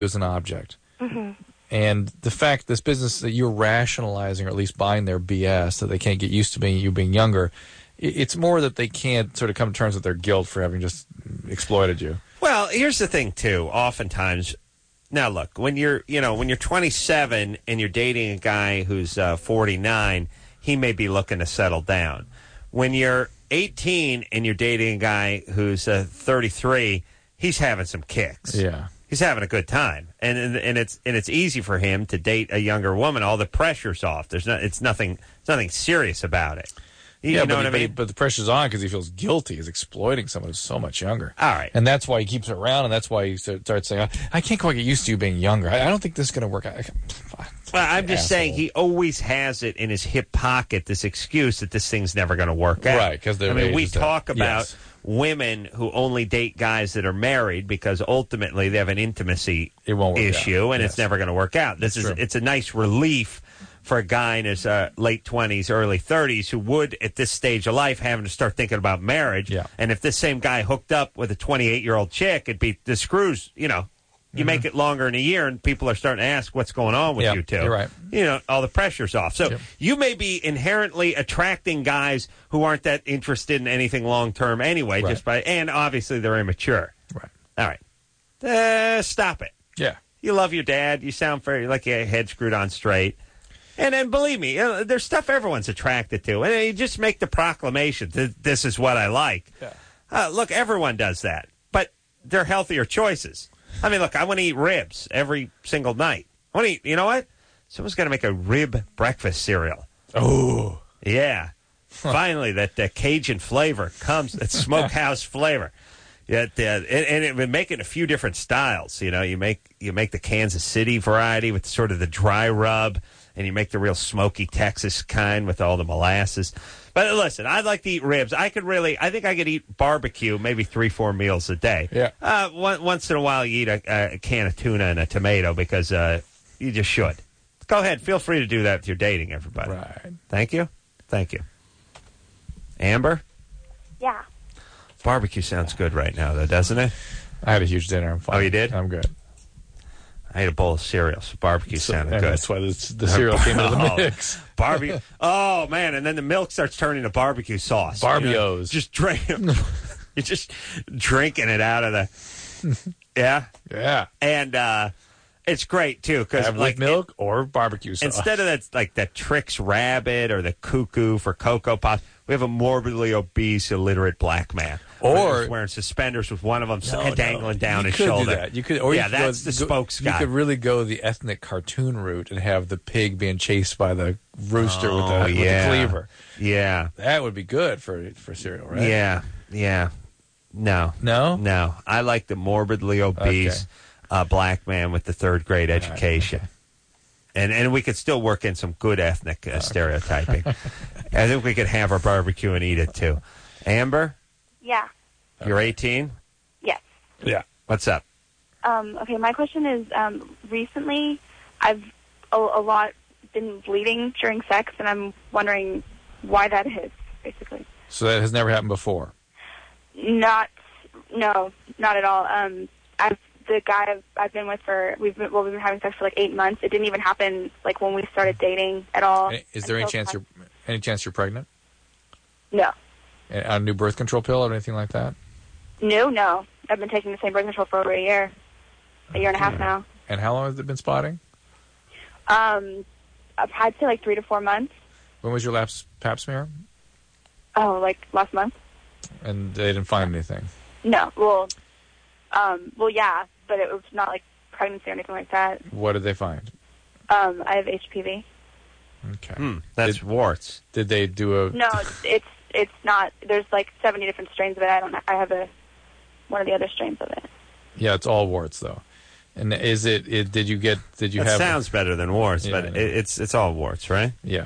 as an object. And the fact this business that you're rationalizing, or at least buying their BS, that they can't get used to you being younger, it's more that they can't sort of come to terms with their guilt for having just exploited you. Well, here's the thing, too. Oftentimes, now look, when you're 27 and you're dating a guy who's 49, he may be looking to settle down. When you're 18 and you're dating a guy who's 33, he's having some kicks. Yeah. He's having a good time, and it's easy for him to date a younger woman. All the pressure's off. It's nothing serious about it. You know what I mean? But the pressure's on because he feels guilty. He's exploiting someone who's so much younger. All right. And that's why he keeps it around, and that's why he starts saying, I can't quite get used to you being younger. I don't think this is going to work out. Well, I'm just saying he always has it in his hip pocket, this excuse that this thing's never going to work out. Right, because we talk about women who only date guys that are married because ultimately they have an intimacy issue, and it's never going to work out. It's a nice relief for a guy in his late 20s, early 30s who would, at this stage of life, having to start thinking about marriage. Yeah. And if this same guy hooked up with a 28-year-old chick, it'd be the screws, You make it longer in a year, and people are starting to ask what's going on with you two. You're right. All the pressure's off. So you may be inherently attracting guys who aren't that interested in anything long-term anyway, and obviously they're immature. Right. All right. Stop it. Yeah. You love your dad. You sound very like your head screwed on straight. And then, believe me, there's stuff everyone's attracted to. And you just make the proclamation, this is what I like. Yeah. Look, everyone does that. But they're healthier choices. I mean, look, I want to eat ribs every single night. I want to eat, you know what? Someone's got to make a rib breakfast cereal. Oh. Yeah. Finally, that Cajun flavor comes, that smokehouse flavor. Yeah, and it would make it a few different styles. You make the Kansas City variety with sort of the dry rub, and you make the real smoky Texas kind with all the molasses. But listen, I'd like to eat ribs. I think I could eat barbecue maybe 3-4 meals a day. Yeah. Once in a while you eat a can of tuna and a tomato because you just should. Go ahead. Feel free to do that if you're dating everybody. Right. Thank you. Thank you. Amber? Yeah. Barbecue sounds good right now, though, doesn't it? I had a huge dinner. I'm fine. Oh, you did? I'm good. I ate a bowl of cereal, so barbecue sounded good. That's why the cereal came into the mix. Barbecue. Oh, man, and then the milk starts turning to barbecue sauce. Barbios. Just drink. You're just drinking it out of the... Yeah? Yeah. And it's great, too. Cause with milk or barbecue sauce. Instead of that Trix Rabbit or the Cuckoo for Cocoa Pops, we have a morbidly obese, illiterate black man. Or wearing suspenders with one of them dangling down his shoulder. shoulder. Do that. You could, or that's the spokes guy. You could really go the ethnic cartoon route and have the pig being chased by the rooster with the cleaver. Yeah, that would be good for cereal, right? Yeah. No. I like the morbidly obese black man with the third grade education. Okay. And we could still work in some good ethnic stereotyping. I think we could have our barbecue and eat it too. Amber? Yeah. You're 18? Yes. Yeah. What's up? Okay, my question is, recently I've a lot been bleeding during sex, and I'm wondering why that is, basically. So that has never happened before? No, not at all. The guy I've been with we've been having sex for like 8 months. It didn't even happen like when we started dating at all. Is there any chance you're pregnant? No. On a new birth control pill or anything like that? No. I've been taking the same birth control for over a year and a half now. And how long has it been spotting? I'd say like 3 to 4 months. When was your last pap smear? Oh, like last month. And they didn't find anything? No. Well, yeah, but it was not like pregnancy or anything like that. What did they find? I have HPV. Okay. That's warts. Did they do a... No, it's not. There's like 70 different strains of it. I have one of the other strains of it. Yeah, it's all warts though. And is it did you have... It sounds better than warts, but it's all warts, right? Yeah.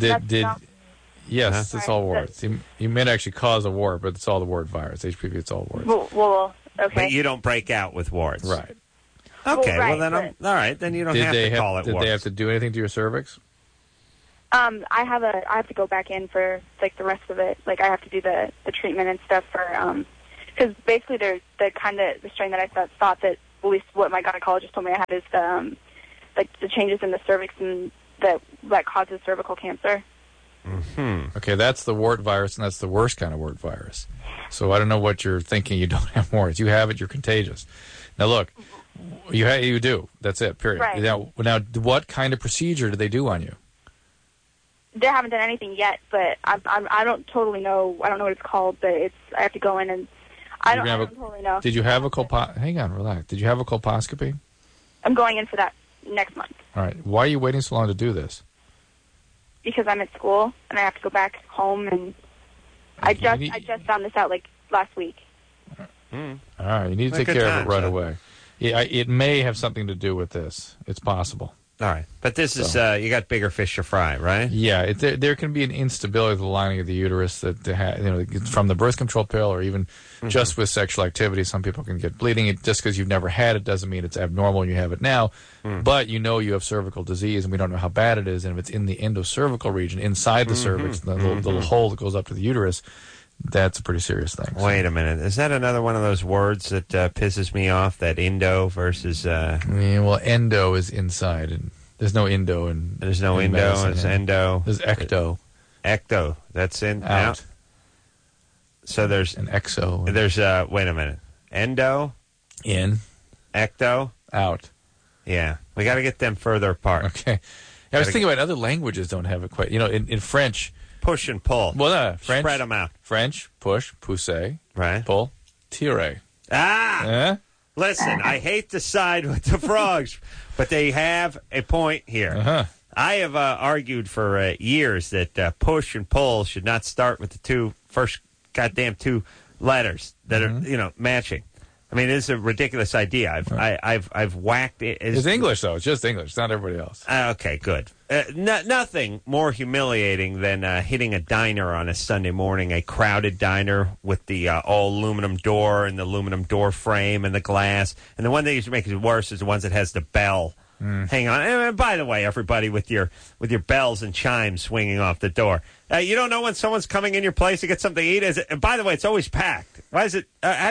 Yes, it's all warts. You may actually cause a wart, but it's all the wart virus. HPV, it's all warts. Well, okay. But you don't break out with warts. Right. Okay, well then all right, then you don't have to call it warts. Did they have to do anything to your cervix? I have to go back in for like the rest of it. Like I have to do the treatment and stuff for because basically there's the strain that I thought that at least what my gynecologist told me I had is the the changes in the cervix and that causes cervical cancer. Mm-hmm. Okay, that's the wart virus, and that's the worst kind of wart virus. So I don't know what you're thinking. You don't have warts. You have it. You're contagious. Now look, you do. That's it. Period. Right. Now, what kind of procedure do they do on you? They haven't done anything yet, but I don't totally know. I don't know what it's called, but I have to go in and I don't totally know. Did you have a hang on, relax. Did you have a colposcopy? I'm going in for that next month. All right. Why are you waiting so long to do this? Because I'm at school and I have to go back home, and I just found this out like last week. All right, you need to take care of it right away. Yeah, it may have something to do with this. It's possible. All right, but this is you got bigger fish to fry, right? Yeah, there can be an instability of the lining of the uterus that from the birth control pill, or even just with sexual activity. Some people can get bleeding. Just because you've never had it doesn't mean it's abnormal and you have it now. But you know you have cervical disease, and we don't know how bad it is. And if it's in the endocervical region, inside the cervix, the little hole that goes up to the uterus, that's a pretty serious thing. Wait a minute. Is that another one of those words that pisses me off, that endo versus... well, endo is inside, and there's no endo. There's no endo, it's endo. There's ecto. Ecto, that's in... Out. So there's... An exo. There's, wait a minute. Endo? In. Ecto? Out. Yeah. We got to get them further apart. Okay. I was thinking about other languages don't have it quite. In French... Push and pull. Well, French. Spread them out. French, push, pousser. Right. Pull, tirer. Listen, I hate to side with the frogs, but they have a point here. Uh-huh. I have argued for years that push and pull should not start with the first goddamn two letters that are, matching. I mean, it's a ridiculous idea. I've whacked it. It's English, though. It's just English. It's not everybody else. Okay, good. Nothing more humiliating than hitting a diner on a Sunday morning, a crowded diner with the all aluminum door and the aluminum door frame and the glass. And the one that used to make it worse is the ones that has the bell. Hang on. And by the way, everybody with your bells and chimes swinging off the door. You don't know when someone's coming in your place to get something to eat. And by the way, it's always packed. Why is it?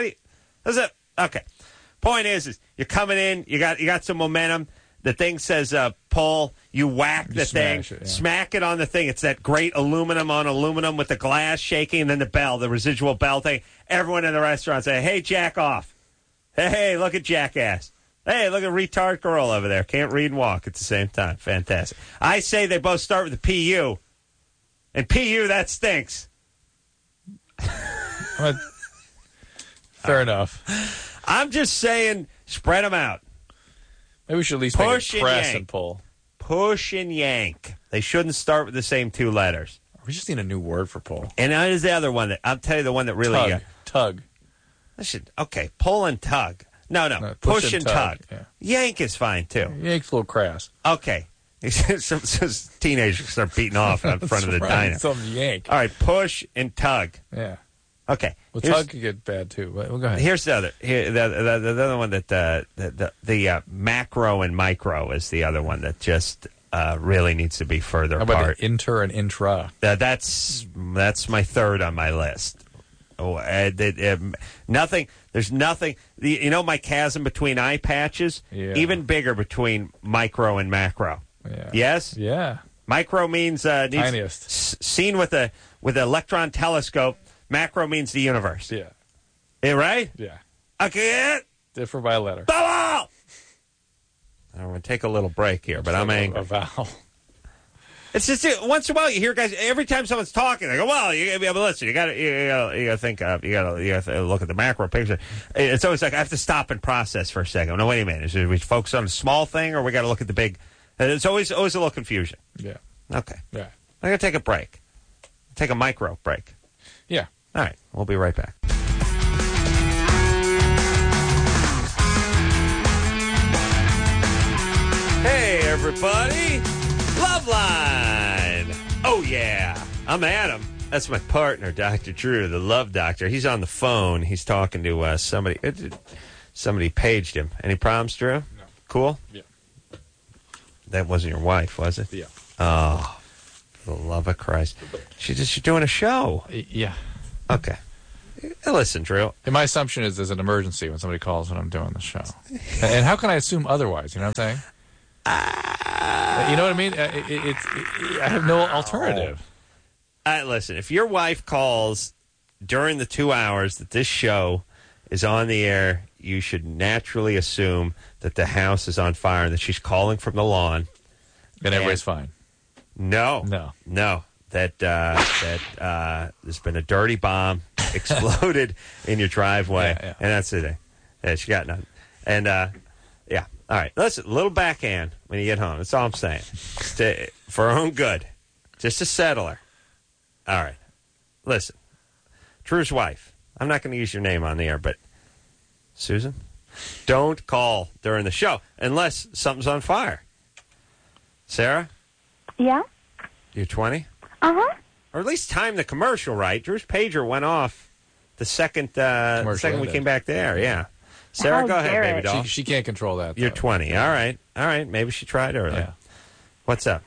Okay. Point is you're coming in. You got some momentum. The thing says pull. You whack the thing, smack it on the thing. It's that great aluminum on aluminum with the glass shaking, and then the bell, the residual bell thing. Everyone in the restaurant say, "Hey, jack off! Hey, look at jackass! Hey, look at retard girl over there. Can't read and walk at the same time. Fantastic." I say they both start with the PU, and PU that stinks. Fair enough. I'm just saying, spread them out. Maybe we should at least push make it press and pull. Push and yank. They shouldn't start with the same two letters. We just need a new word for pull. And there's the other one I'll tell you, the one that really tug. Okay, pull and tug. No, push and tug. Yeah. Yank is fine too. Yank's a little crass. Okay. Some teenagers start beating off in front of the diner. Some yank. All right, push and tug. Yeah. Okay. Well, tug could get bad too. Well, go ahead. Here's the other. The other one that the macro and micro is the other one that just really needs to be further How about apart. Inter and intra. That's my third on my list. Nothing. There's nothing. My chasm between eye patches, even bigger between micro and macro. Yeah. Yes. Yeah. Micro means tiniest. Seen with an electron telescope. Macro means the universe. Yeah. Right? Yeah. Okay. Differ by a letter. Vowel! I'm going to take a little break here, but I'm angry. A vowel. It's just once in a while you hear guys. Every time someone's talking, they go, "Well, you got to be able to listen. You got to think. You got to look at the macro picture." It's always like I have to stop and process for a second. No, wait a minute. Should we focus on a small thing, or we got to look at the big? It's always a little confusion. Yeah. Okay. Yeah. I'm going to take a break. Take a micro break. Yeah. All right. We'll be right back. Hey, everybody. Loveline. Oh, yeah. I'm Adam. That's my partner, Dr. Drew, the love doctor. He's on the phone. He's talking to somebody. Somebody paged him. Any problems, Drew? No. Cool? Yeah. That wasn't your wife, was it? Yeah. Oh, for the love of Christ. She's doing a show. Yeah. Okay. Listen, Drew. And my assumption is there's an emergency when somebody calls when I'm doing the show. And how can I assume otherwise? You know what I'm saying? You know what I mean? I have no alternative. Listen, if your wife calls during the 2 hours that this show is on the air, you should naturally assume that the house is on fire and that she's calling from the lawn. And everybody's fine. No. That there's been a dirty bomb exploded in your driveway, and that's it. Yeah, she got nothing. And yeah, all right. Listen, a little backhand when you get home. That's all I'm saying. For her own good, just to settle her. All right. Listen, Drew's wife. I'm not going to use your name on the air, but Susan, don't call during the show unless something's on fire. Sarah? Yeah? You're 20? Uh-huh. Or at least time the commercial right. Drew's pager went off the second we came back there. Yeah. Sarah, go ahead, baby doll. She can't control that. You're 20. All right. Maybe she tried early. Yeah. What's up?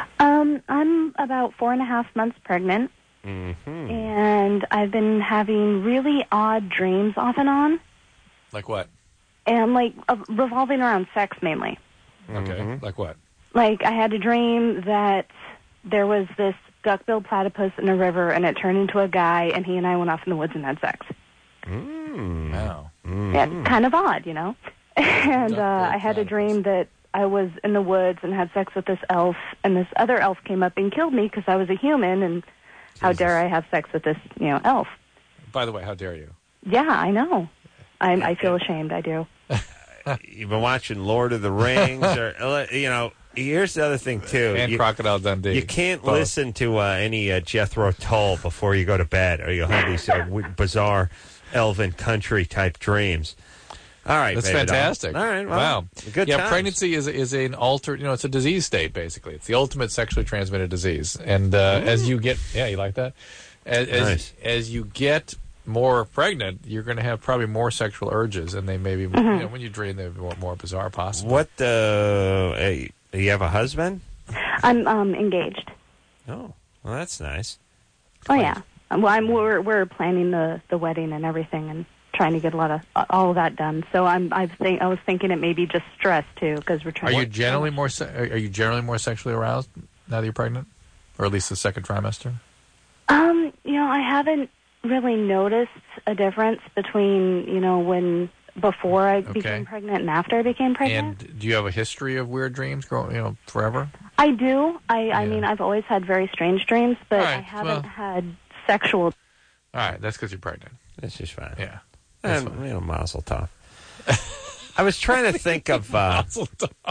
I'm about 4.5 months pregnant. Mm-hmm. And I've been having really odd dreams off and on. Like what? And, revolving around sex mainly. Okay. Mm-hmm. Like what? Like, I had a dream that there was this duck-billed platypus in a river, and it turned into a guy, and he and I went off in the woods and had sex. Wow. Mm-hmm. Yeah, kind of odd, you know? And I had a dream that I was in the woods and had sex with this elf, and this other elf came up and killed me because I was a human, and how dare I have sex with this, elf? By the way, how dare you? Yeah, I know. I feel ashamed, I do. You've been watching Lord of the Rings, or, here's the other thing, too. And Crocodile Dundee. You can't listen to any Jethro Tull before you go to bed, or you'll have these bizarre elven country-type dreams. All right, that's fantastic. All right, well, wow. Good times. Pregnancy is an altered, it's a disease state, basically. It's the ultimate sexually transmitted disease. And as you get, you like that? Nice. As you get more pregnant, you're going to have probably more sexual urges, and they may be, when you dream, they're more bizarre possible. What, you have a husband? I'm engaged. Oh, well, that's nice. Oh, yeah. Well, we're planning the wedding and everything, and trying to get all of that done. So I was thinking it may be just stress too, because we're trying. Are you generally more sexually aroused now that you're pregnant, or at least the second trimester? I haven't really noticed a difference between when before I became pregnant and after I became pregnant. And do you have a history of weird dreams growing, forever? I do. I mean, I've always had very strange dreams, but I haven't had sexual. All right, that's because you're pregnant. That's just fine. Yeah. And, Mazel tov. I was trying to think of... Mazel tov.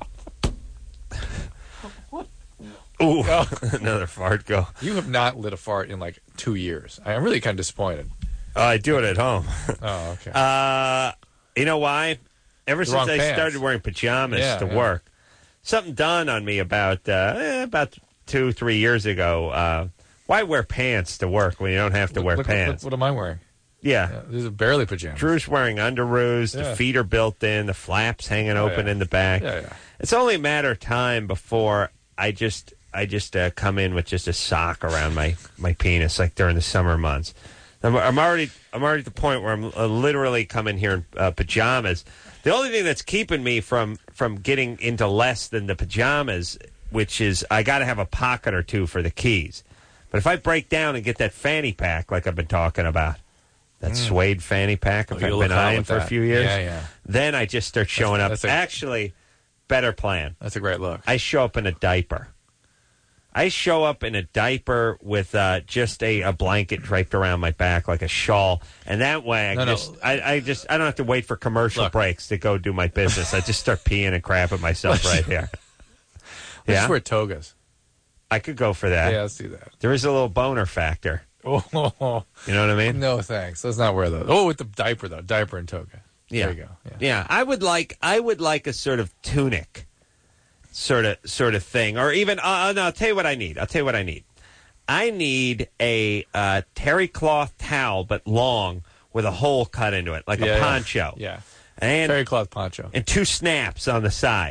Ooh, another fart go. You have not lit a fart in 2 years. I'm really kind of disappointed. I do it at home. Oh, okay. You know why? Ever since I started wearing pajamas to work, something dawned on me about 2-3 years ago. Why wear pants to work when you don't have to wear pants? What am I wearing? Yeah. These are barely pajamas. Drew's wearing underoos. The feet are built in. The flaps hanging open in the back. Yeah. It's only a matter of time before I just come in with just a sock around my penis, like during the summer months. I'm already at the point where I'm literally coming here in pajamas. The only thing that's keeping me from getting into less than the pajamas, which is I got to have a pocket or two for the keys. But if I break down and get that fanny pack like I've been talking about, that suede fanny pack I've been eyeing for a few years, then I just start showing up. Actually, better plan. That's a great look. I show up in a diaper. I show up in a diaper with just a blanket draped around my back like a shawl, and that way I don't have to wait for commercial breaks to go do my business. I just start peeing and crapping myself right here. Let's wear togas. I could go for that. Yeah, let's do that. There is a little boner factor. Oh, you know what I mean? No, thanks. Let's not wear those. Oh, with the diaper though, diaper and toga. Yeah. There you go. Yeah. I would like a sort of tunic, sort of thing, or even no. I'll tell you what I need. I need a terry cloth towel, but long, with a hole cut into it, like a poncho. Yeah. And terry cloth poncho, and 2 snaps on the side.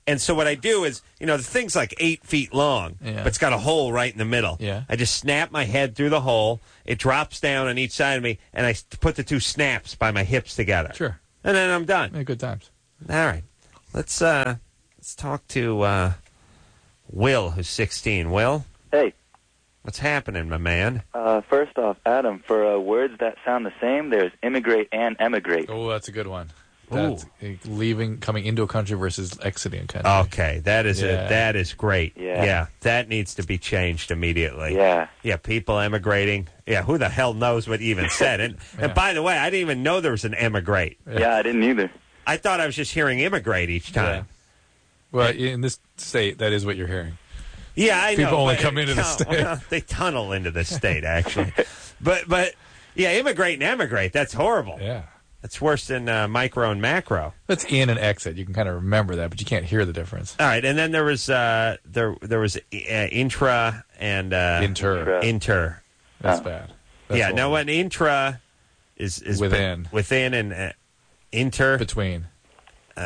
And so what I do is, the thing's like 8 feet long, but it's got a hole right in the middle. Yeah. I just snap my head through the hole. It drops down on each side of me, and I put the two snaps by my hips together. Sure. And then I'm done. Yeah, good times. All right. Let's talk to Will, who's 16. Will? Hey. What's happening, my man? First off, Adam, for words that sound the same, there's immigrate and emigrate. Oh, that's a good one. That's coming into a country versus exiting a country. Okay, that is great. Yeah. That needs to be changed immediately. Yeah. Yeah, people emigrating. Yeah, who the hell knows what even said? And by the way, I didn't even know there was an emigrate. Yeah, I didn't either. I thought I was just hearing immigrate each time. Yeah. Well, in this state, that is what you're hearing. Yeah, I know. People only come into the state. Well, they tunnel into the state, actually. but yeah, immigrate and emigrate, that's horrible. Yeah. It's worse than micro and macro. That's in and exit. You can kind of remember that, but you can't hear the difference. All right, and then there was there was intra and inter. That's bad. That's yeah, no, an intra is within, and inter between. All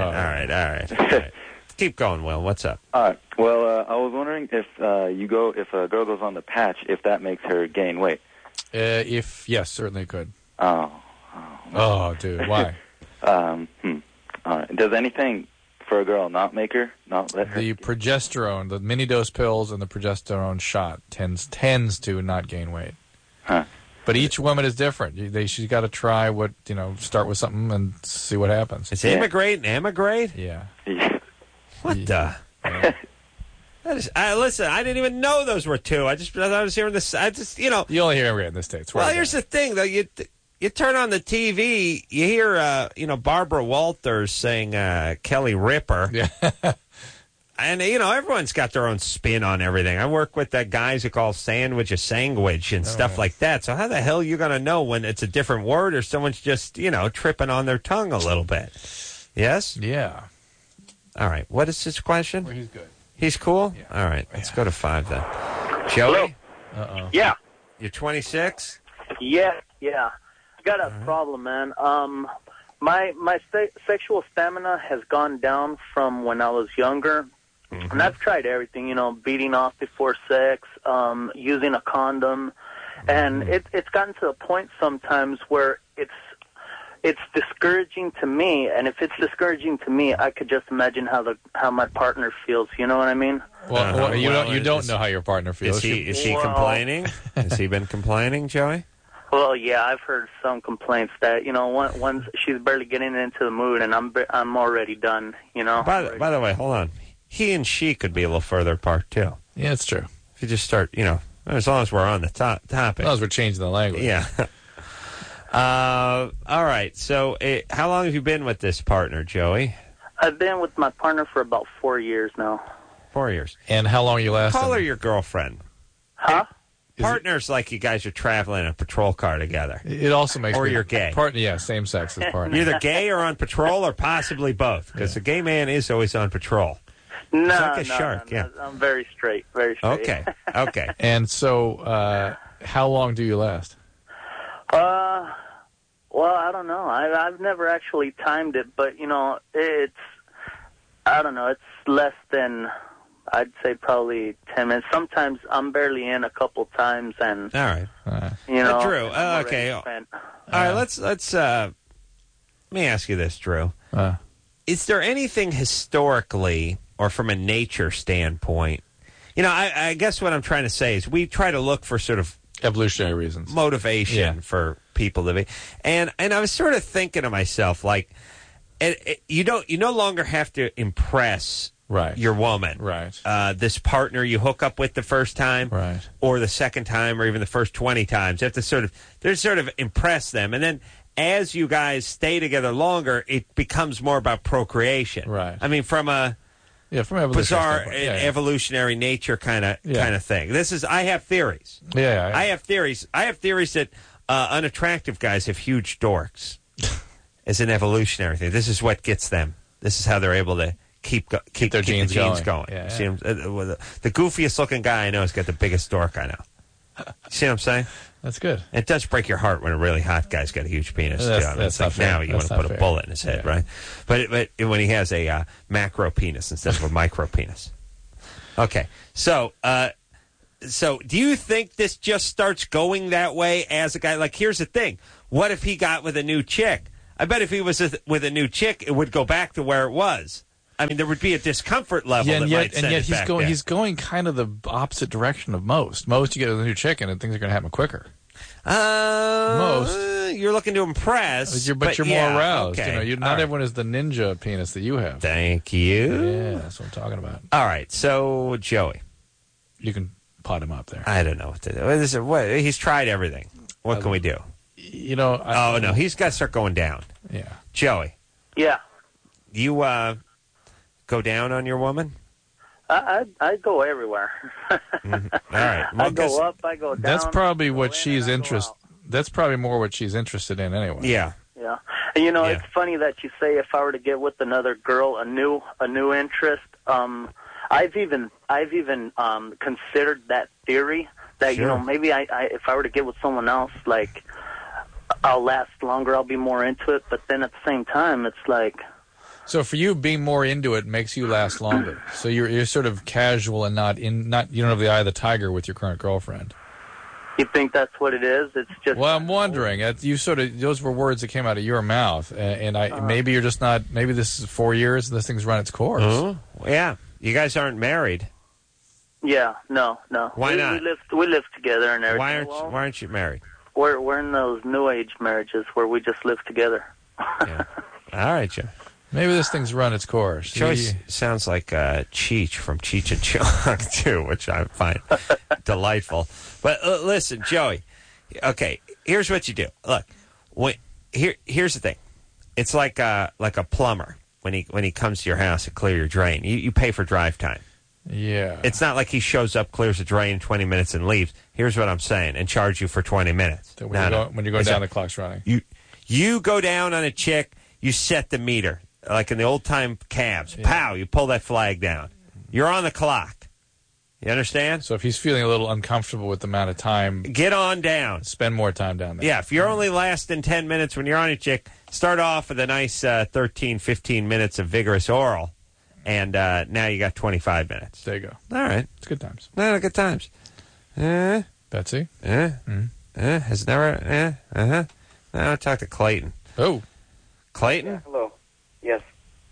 right. Keep going, Will. What's up? All right. Well, I was wondering if if a girl goes on the patch, if that makes her gain weight. Yes, certainly it could. Oh, dude, why? All right. Does anything for a girl not make her, not let her? The progesterone, the mini dose pills and the progesterone shot tends to not gain weight. Huh. But each woman is different. She's got to try start with something and see what happens. Is immigrate and emigrate? Yeah. What the? Yeah. Listen, I didn't even know those were two. I was hearing this. You only hear immigrate in the States. Well, here's the thing, though. You turn on the TV, you hear, Barbara Walters saying Kelly Ripa. Yeah. And, everyone's got their own spin on everything. I work with guys who call sandwich a sandwich and stuff like that. So how the hell are you going to know when it's a different word or someone's just, tripping on their tongue a little bit? Yes? Yeah. All right. What is his question? Well, he's good. He's cool? Yeah. All right. Let's go to 5 then. Joey? Uh-oh. Yeah. You're 26? Yeah. I got a problem, man. My sexual stamina has gone down from when I was younger. Mm-hmm. And I've tried everything, beating off before sex, using a condom. And it's gotten to a point sometimes where it's discouraging to me, and if it's discouraging to me, I could just imagine how my partner feels. You know what I mean? Well, you don't know how your partner feels. Is he complaining? Has he been complaining, Joey? Well, yeah, I've heard some complaints that once she's barely getting into the mood, and I'm already done. By the way, hold on. He and she could be a little further apart too. Yeah, it's true. If you just start, as long as we're on the topic. As long as we're changing the language. Yeah. All right. So, how long have you been with this partner, Joey? I've been with my partner for about 4 years now. 4 years. And how long you lasting? Call her your girlfriend. Huh? Partners like you guys are traveling in a patrol car together. It also makes or you're gay. Same sex as partner. You're either gay or on patrol, or possibly both, because a gay man is always on patrol. No, like a shark. Yeah. I'm very straight. Very straight. Okay. And so, how long do you last? Well, I don't know. I've never actually timed it, but it's less than, I'd say, probably 10 minutes. Sometimes I'm barely in a couple times, and all right, Drew. Okay, all right. Let's let me ask you this, Drew. Is there anything historically or from a nature standpoint? I guess what I'm trying to say is we try to look for sort of evolutionary reasons, motivation for people to be, and I was sort of thinking to myself, like, you no longer have to impress your woman, this partner you hook up with the first time, or the second time, or even the first 20 times. You have to sort of impress them, and then as you guys stay together longer, it becomes more about procreation. I mean, from a bizarre evolutionary nature kind of thing. I have theories. I have theories. I have theories that unattractive guys have huge dorks as an evolutionary thing. This is what gets them. This is how they're able to keep their genes going. Yeah. See, the goofiest looking guy I know has got the biggest dork I know. See what I'm saying? That's good. It does break your heart when a really hot guy's got a huge penis, too. I mean, that's it's like not fair. now you want to put a bullet in his head, right? But when he has a macro penis instead of a micro penis. Okay. So do you think this just starts going that way as a guy? Like, here's the thing. What if he got with a new chick? I bet if he was with a new chick, it would go back to where it was. I mean, there would be a discomfort level and that might send it back there. he's going kind of the opposite direction of most. Most, you get with a new chicken and things are going to happen quicker. Most. You're looking to impress. But you're more aroused. Okay. Not everyone is the ninja penis that you have. Thank you. Yeah, that's what I'm talking about. All right, so Joey. You can pot him up there. I don't know what to do. He's tried everything. What can we do? No, he's got to start going down. Yeah. Joey. Yeah. You go down on your woman? I go everywhere. Mm-hmm. All right. Well, I go up, I go down. That's probably what she's interested. That's probably more what she's interested in anyway. Yeah. Yeah. And, it's funny that you say if I were to get with another girl, a new interest. I've even considered that theory that maybe I if I were to get with someone else, like I'll last longer, I'll be more into it. But then at the same time, it's like. So for you, being more into it makes you last longer. So you're sort of casual and you don't have the eye of the tiger with your current girlfriend. You think that's what it is? It's just. Well, I'm wondering. Those were words that came out of your mouth, and maybe you're just not. Maybe this is 4 years and this thing's run its course. Yeah, you guys aren't married. Yeah, no. Why not? We live together and everything. Why aren't you married? We're in those new age marriages where we just live together. Yeah. All right, Joe. Maybe this thing's run its course. Choice sounds like Cheech from Cheech and Chong, too, which I find delightful. But listen, Joey, okay, here's what you do. Look, here's the thing. It's like a plumber when he comes to your house to clear your drain. You pay for drive time. Yeah. It's not like he shows up, clears the drain in 20 minutes, and leaves. Here's what I'm saying, and charge you for 20 minutes. So when you're going down, the clock's running. You go down on a chick, you set the meter. Like in the old-time cabs. Yeah. Pow, you pull that flag down. You're on the clock. You understand? So if he's feeling a little uncomfortable with the amount of time... Get on down. Spend more time down there. Yeah, if you're only lasting 10 minutes when you're on your chick, start off with a nice 13, 15 minutes of vigorous oral, and now you got 25 minutes. There you go. All right. It's good times. No, good times. Betsy? Has never... Now talk to Clayton. Oh. Clayton? Yeah, hello. Yes.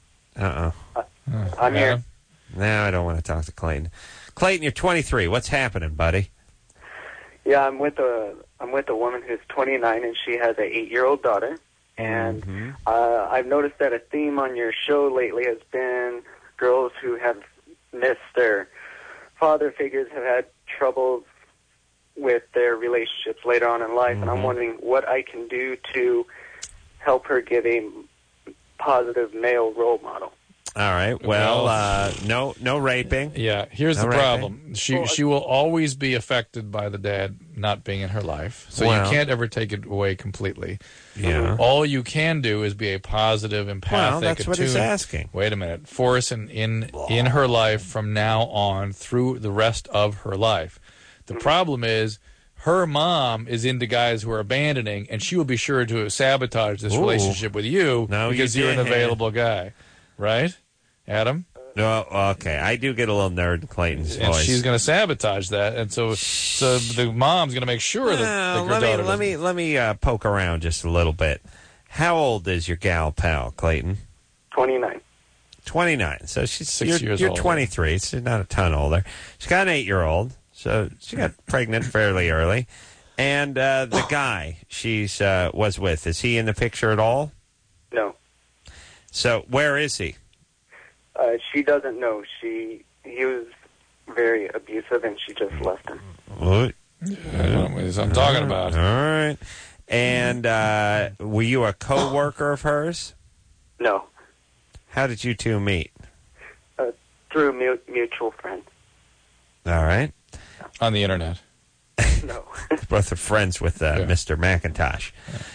I'm here. No, I don't want to talk to Clayton. Clayton, you're 23. What's happening, buddy? Yeah, I'm with a woman who's 29 and she has an 8-year-old daughter. And I've noticed that a theme on your show lately has been girls who have missed their father figures, have had troubles with their relationships later on in life. And I'm wondering what I can do to help her get a positive male role model. All right. Well, no raping. Yeah. Here's the problem. She will always be affected by the dad not being in her life. So you can't ever take it away completely. Yeah. All you can do is be a positive, empathic, well, that's what he's asking. Wait a minute. Force in her life from now on through the rest of her life. The problem is her mom is into guys who are abandoning, and she will be sure to sabotage this relationship with you because you're an available guy. Right, Adam? No, okay. I do get a little nerd in Clayton's voice. And she's going to sabotage that, and so the mom's going to make sure that her daughter let me poke around just a little bit. How old is your gal pal, Clayton? 29. 29. So she's 6 years you're older. 23. She's not a ton older. She's got an 8-year-old, so she got pregnant fairly early. And the guy she's was with, is he in the picture at all? No. So where is he? She doesn't know. He was very abusive, and she just left him. What? That's what I'm talking about. All right. And were you a co-worker of hers? No. How did you two meet? Through a mutual friend. All right. On the internet. No. Both are friends with Mr. McIntosh.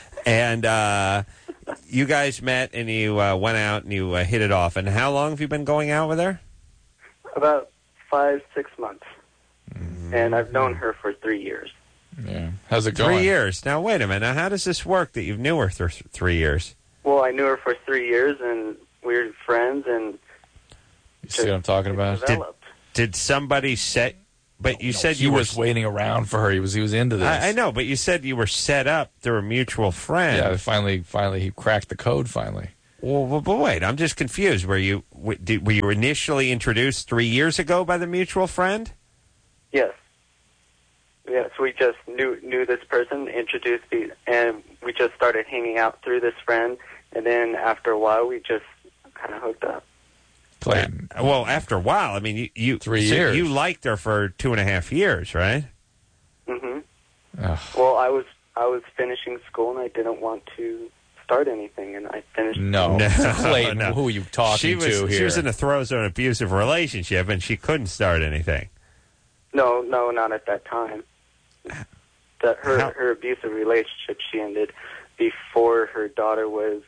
And you guys met and you went out and you hit it off. And how long have you been going out with her? About 5-6 months. And I've known her for 3 years. Yeah. How's it going? 3 years. Now, wait a minute. Now, how does this work that you've knew her for 3 years? Well, I knew her for 3 years, and we were friends, and You see what I'm talking about? Did somebody set... But you said he was waiting around for her. He was into this. I know, but you said you were set up through a mutual friend. Yeah, finally, he cracked the code. Finally. Well, but wait, I'm just confused. Were you initially introduced 3 years ago by the mutual friend? Yes. Yes, we just knew this person, introduced and we just started hanging out through this friend, and then after a while, we just kind of hooked up. Clayton. Well, after a while, I mean, you 3 years. You liked her for 2.5 years, right? Mm-hmm. Well, I was finishing school, and I didn't want to start anything, and I finished. No. Clayton, no. who are you talking to here? She was in the throes of an abusive relationship, and she couldn't start anything. No, not at that time. Her abusive relationship, she ended before her daughter was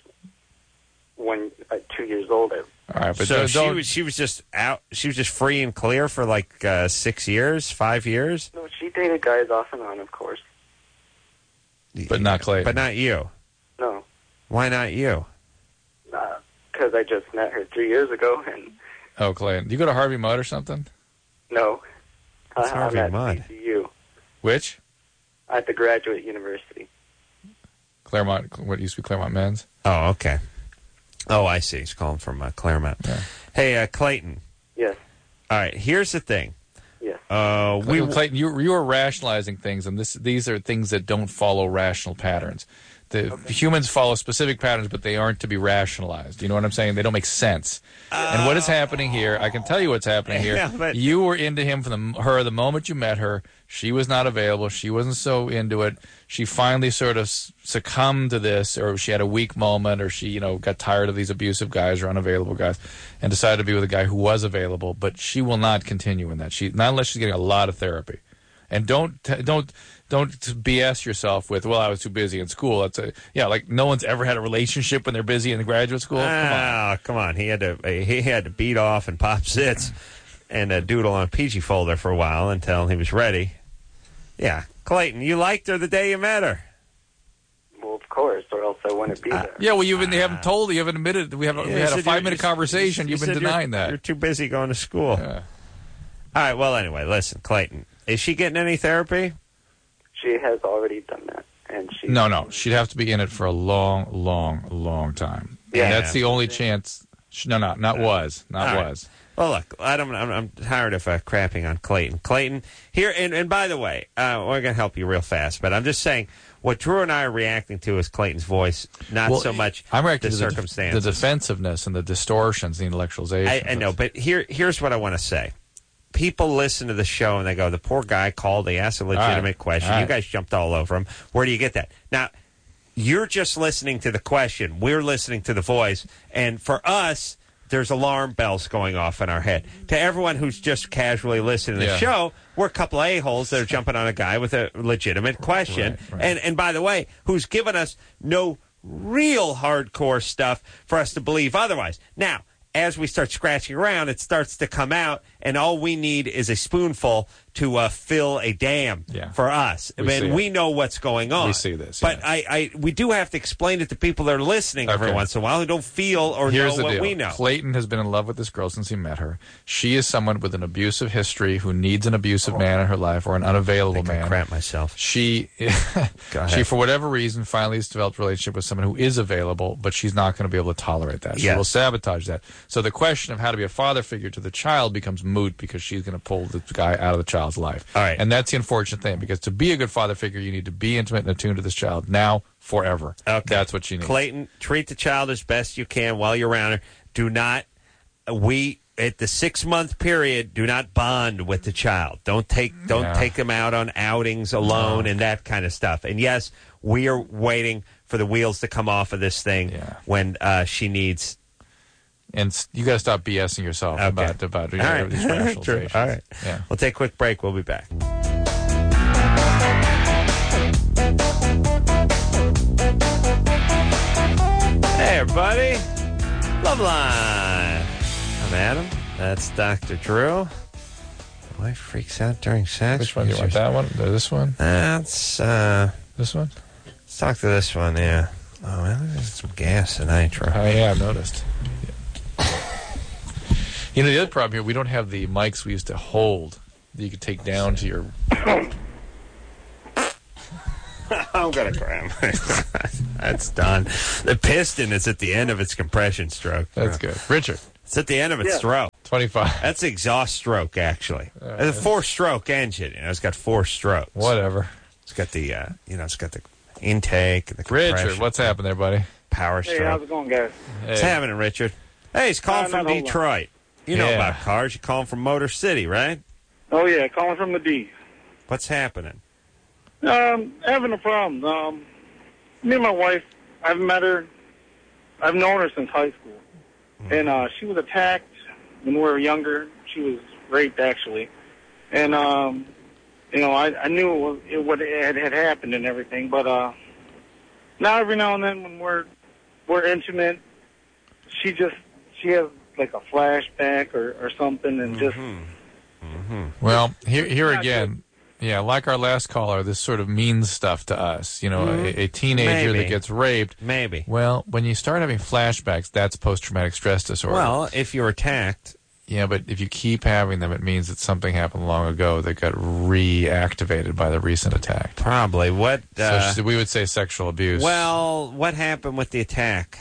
2 years older. All right, but so she was just out. She was just free and clear for like 6 years, 5 years. No, she dated guys off and on, of course. But not Clayton. But not you. No. Why not you? Because I just met her 3 years ago, and. Oh, Clayton, do you go to Harvey Mudd or something? No. It's Harvey Mudd. CCU. Which? At the Graduate University. Claremont. What used to be Claremont Men's. Oh, okay. Oh, I see. He's calling from Claremont. Yeah. Hey, Clayton. Yes. All right. Here's the thing. Yes. Clayton, you are rationalizing things, and these are things that don't follow rational patterns. Humans follow specific patterns, but they aren't to be rationalized. You know what I'm saying? They don't make sense. And what is happening here? I can tell you what's happening here. Yeah, you were into him from the moment you met her. She was not available. She wasn't so into it. She finally sort of succumbed to this, or she had a weak moment, or she got tired of these abusive guys or unavailable guys, and decided to be with a guy who was available. But she will not continue in that. Not unless she's getting a lot of therapy. And don't BS yourself with, well, I was too busy in school. Like no one's ever had a relationship when they're busy in graduate school. Come on. He had to beat off and pop zits and doodle on a PG folder for a while until he was ready. Yeah, Clayton, you liked her the day you met her. Well, of course, or else I wouldn't be there. Yeah, well, you haven't admitted. We had a 5-minute conversation. You've been denying that. You're too busy going to school. Yeah. All right. Well, anyway, listen, Clayton. Is she getting any therapy? She has already done that, and she. No. She'd have to be in it for a long, long, long time. Yeah, and that's the only chance. Not was. Well, look, I'm tired of crapping on Clayton. Clayton, here, and by the way, we're going to help you real fast, but I'm just saying what Drew and I are reacting to is Clayton's voice, not so much I'm reacting the to circumstances. The defensiveness and the distortions, the intellectualization. I know, but here's what I want to say. People listen to the show and they go, the poor guy called, they asked a legitimate question. All right. You guys jumped all over him. Where do you get that? Now, you're just listening to the question. We're listening to the voice. And for us, there's alarm bells going off in our head. To everyone who's just casually listening to the show, we're a couple of a-holes that are jumping on a guy with a legitimate question. Right. And by the way, who's given us no real hardcore stuff for us to believe otherwise. Now, as we start scratching around, it starts to come out, and all we need is a spoonful to fill a dam for us. We know what's going on. We see this. But we do have to explain it to people that are listening every once in a while who don't feel or know what we know. Clayton has been in love with this girl since he met her. She is someone with an abusive history who needs an abusive man in her life or an unavailable man. I crap myself. She, for whatever reason, finally has developed a relationship with someone who is available, but she's not going to be able to tolerate that. She will sabotage that. So the question of how to be a father figure to the child becomes moot because she's going to pull the guy out of the child's life. All right. And that's the unfortunate thing, because to be a good father figure, you need to be intimate and attuned to this child now, forever. Okay. That's what she needs. Clayton, treat the child as best you can while you're around her. Do not, at the 6-month period, do not bond with the child. Don't take them out on outings alone and that kind of stuff. And yes, we are waiting for the wheels to come off of this thing when she needs. And you got to stop BSing yourself about these rationalizations. All right. Yeah. We'll take a quick break. We'll be back. Hey, everybody. Love Line. I'm Adam. That's Dr. Drew. Wife freaks out during sex. Which one do you want? That one? Or this one? That's this one? Let's talk to this one. Yeah. Oh man, there's some gas and nitro. Oh yeah, I've noticed. You know, the other problem here, we don't have the mics we used to hold that you could take down to your... I'm going to grab That's done. The piston is at the end of its compression stroke. That's good. Richard. It's at the end of its stroke. 25. That's exhaust stroke, actually. It's a 4-stroke engine. You know, it's got 4 strokes. Whatever. It's got the, it's got the intake and the compression. Richard, what's happening there, buddy? Power stroke. Hey, how's it going, guys? What's happening, Richard? Hey, he's calling from Detroit. You know about cars. You're calling from Motor City, right? Oh, yeah, calling from the D. What's happening? Having a problem. Me and my wife, I've met her. I've known her since high school. And she was attacked when we were younger. She was raped, actually. And, you know, I knew what had happened and everything. But now every now and then when we're intimate, she has like a flashback or something and just... Well, here again... Yeah, like our last caller, this sort of means stuff to us. You know, a teenager that gets raped. Maybe. Well, when you start having flashbacks, that's post-traumatic stress disorder. Well, if you're attacked. Yeah, but if you keep having them, it means that something happened long ago that got reactivated by the recent attack. Probably. What? So we would say sexual abuse. Well, what happened with the attack?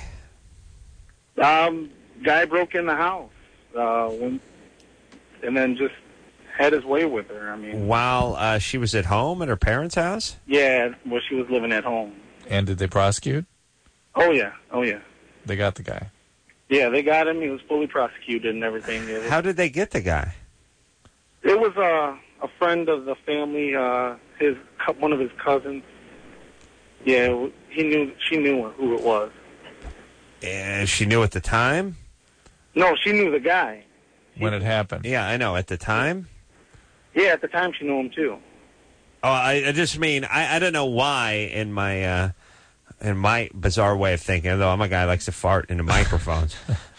Guy broke in the house and then just had his way with her. I mean, while she was at home at her parents' house? Yeah, well, she was living at home. And did they prosecute? Oh yeah. They got the guy. Yeah, they got him. He was fully prosecuted and everything. How did they get the guy? It was a friend of the family. One of his cousins. Yeah, she knew who it was. And she knew at the time? No, she knew the guy. When it happened? Yeah, I know. At the time? Yeah, at the time she knew him too. Oh, I just mean I don't know why in my bizarre way of thinking, although I'm a guy who likes to fart into microphones.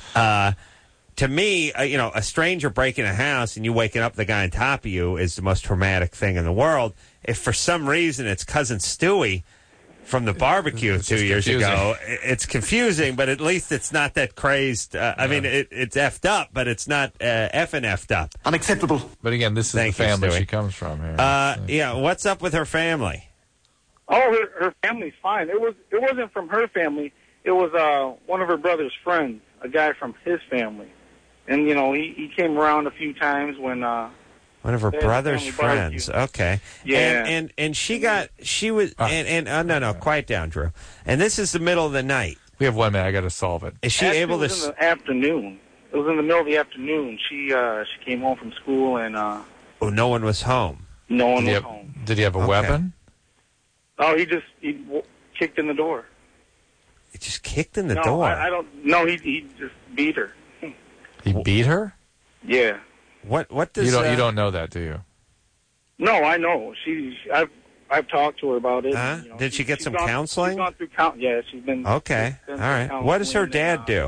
To me, a stranger breaking a house and you waking up the guy on top of you is the most traumatic thing in the world. If for some reason it's cousin Stewie from the barbecue 2 years ago, it's confusing, but at least it's not that crazed. I mean, it's effed up, but it's not effed up. Unacceptable. But again, this is the family she comes from here. Yeah, what's up with her family? Oh, her family's fine. It wasn't from her family. It was one of her brother's friends, a guy from his family. And, he came around a few times when... one of her brother's friends. Okay. Yeah. And she was... No, quiet down, Drew. And this is the middle of the night. We have 1 minute. I got to solve it. Is she able to... It was in the afternoon. It was in the middle of the afternoon. She came home from school and... Oh, no one was home? No one was home. Did he have a weapon? Oh, he kicked in the door. He just kicked in the door? I don't... No, he just beat her. He beat her? Yeah. What does... You don't know that, do you? No, I know. I've talked to her about it. And, Did she get some counseling? She's gone through yeah, she's been... Okay, all right. What does her dad do?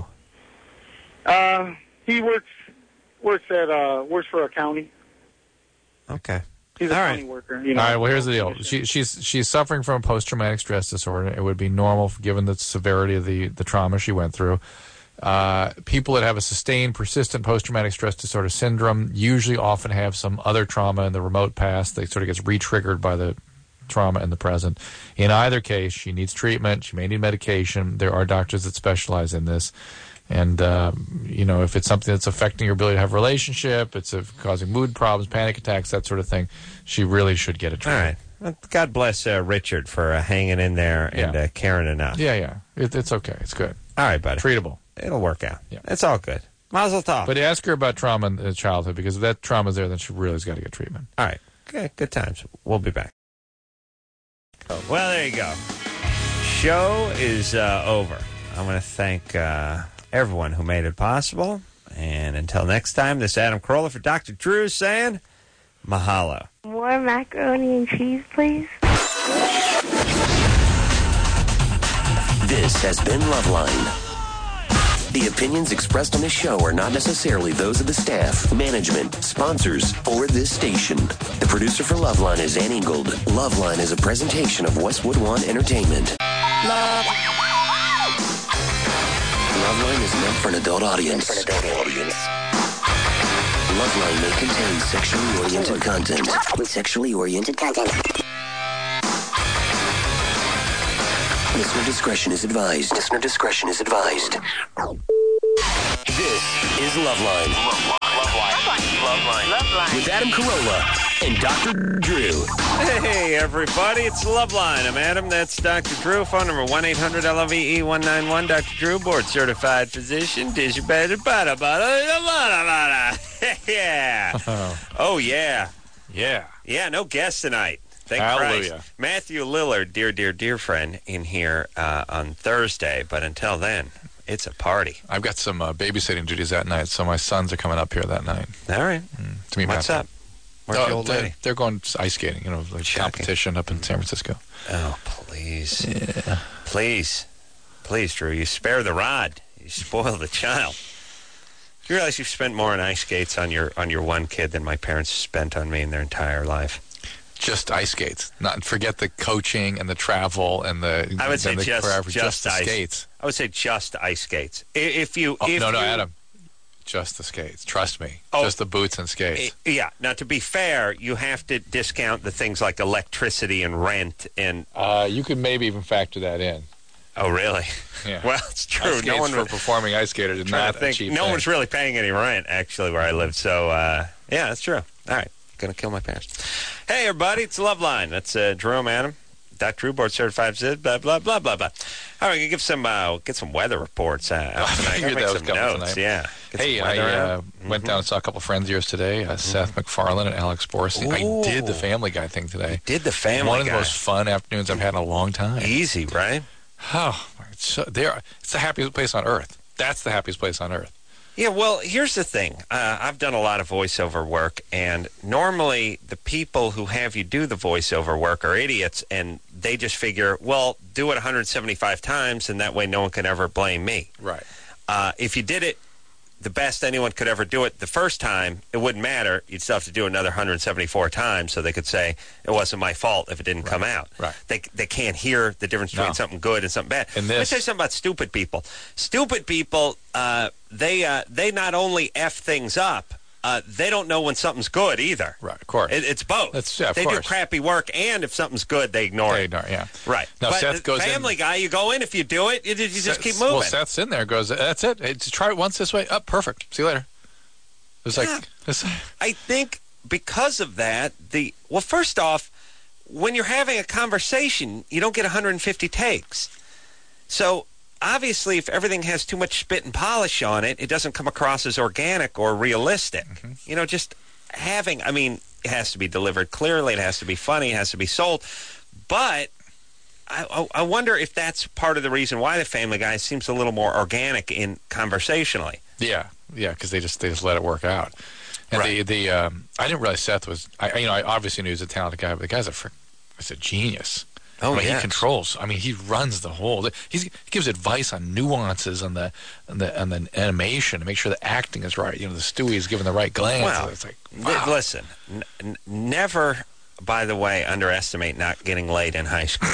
He works for a county. Okay. He's a county worker. All right, well, here's the deal. She's suffering from post-traumatic stress disorder. It would be normal given the severity of the trauma she went through. People that have a sustained, persistent post-traumatic stress disorder syndrome usually often have some other trauma in the remote past. They sort of gets re-triggered by the trauma in the present. In either case, she needs treatment. She may need medication. There are doctors that specialize in this. And, if it's something that's affecting your ability to have a relationship, it's causing mood problems, panic attacks, that sort of thing, she really should get a treatment. All right. God bless Richard for hanging in there and caring enough. Yeah. It's okay. It's good. All right, buddy. Treatable. It'll work out. Yeah. It's all good. Mazel tov. But ask her about trauma in childhood, because if that trauma's there, then she really has got to get treatment. All right. Okay, good times. We'll be back. Well, there you go. Show is over. I want to thank everyone who made it possible. And until next time, this is Adam Carolla for Dr. Drew saying mahalo. More macaroni and cheese, please. This has been Loveline. The opinions expressed on this show are not necessarily those of the staff, management, sponsors, or this station. The producer for Loveline is Ann Ingold. Loveline is a presentation of Westwood One Entertainment. Loveline is meant for an adult audience. Loveline may contain sexually oriented content. Listener discretion is advised. This is Loveline. Loveline. With Adam Carolla and Dr. Drew. Hey, everybody, it's Loveline. I'm Adam. That's Dr. Drew. Phone number 1-800-LOVE-191. Dr. Drew, board-certified physician. Tissue better, yeah. Oh, yeah. Yeah, no guests tonight. Thank Hallelujah. Christ. Matthew Lillard, dear friend, in here on Thursday. But until then, it's a party. I've got some babysitting duties that night, so my sons are coming up here that night. All right. To meet What's Matthew. up? Where's the old lady? They're going ice skating, like competition up in San Francisco. Oh, please. Yeah. Please, Drew, you spare the rod. You spoil the child. You realize you've spent more on ice skates on your one kid than my parents spent on me in their entire life. Just ice skates. Not forget the coaching and the travel and the. I would say just the ice skates. I would say just ice skates. No, Adam. Just the skates. Trust me. Just the boots and skates. Yeah. Now, to be fair, you have to discount the things like electricity and rent and. You could maybe even factor that in. Oh, really? Yeah. Well, it's true. Ice skates for performing ice skaters is not a cheap No thing. one's really paying any rent, actually, where I live. So, yeah, that's true. All right. Going to kill my parents. Hey, everybody, it's Loveline. That's Drew and Adam. Dr. Drew, board certified, blah, blah, blah, blah, blah. All right, get some weather reports out tonight. Figured that was coming notes. tonight. Yeah. Hey, I went down and saw a couple friends of yours today, Seth MacFarlane and Alex Borstein. I did the Family Guy thing today. Did the Family Guy. One of the most fun afternoons I've had in a long time. Easy, right? Oh, it's the happiest place on earth. That's the happiest place on earth. Yeah, well, here's the thing. I've done a lot of voiceover work, and normally the people who have you do the voiceover work are idiots, and they just figure, well, do it 175 times, and that way no one can ever blame me. Right. If you did it the best anyone could ever do it the first time, it wouldn't matter. You'd still have to do it another 174 times so they could say it wasn't my fault if it didn't come out. Right. They can't hear the difference between something good and something bad. And Let me say something about stupid people. Stupid people, they not only F things up, they don't know when something's good either. Right, of course. It's both. Of they course. do crappy work, and if something's good, they ignore it. Yeah. Right. Now, but Seth goes Family in. Guy, you go in, if you do it, you just keep moving. Well, Seth's in there, goes, that's it. Try it once this way. Perfect. See you later. It's I think because of that, first off, when you're having a conversation, you don't get 150 takes. So obviously, if everything has too much spit and polish on it, it doesn't come across as organic or realistic. Mm-hmm. Just having, it has to be delivered clearly, it has to be funny, it has to be sold. But I wonder if that's part of the reason why the Family Guy seems a little more organic in conversationally. Yeah, because they just let it work out. And I didn't realize Seth was. I obviously knew he was a talented guy, but the guy's a genius. Oh, He controls. He runs the whole. He gives advice on nuances on the animation to make sure the acting is right. The Stewie's given the right glance. Well, it's like, wow. Listen, never, by the way, underestimate not getting laid in high school.